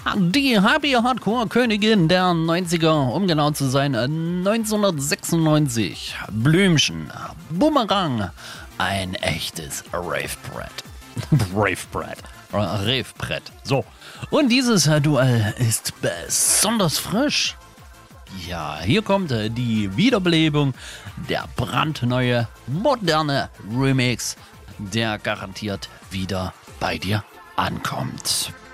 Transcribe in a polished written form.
Die Happy Hardcore Königin der 90er, um genau zu sein, 1996. Blümchen, Bumerang, ein echtes Ravebrett. Ravebrett. So. Und dieses Duell ist besonders frisch. Ja, hier kommt die Wiederbelebung, der brandneue, moderne Remix, der garantiert wieder bei dir ankommt.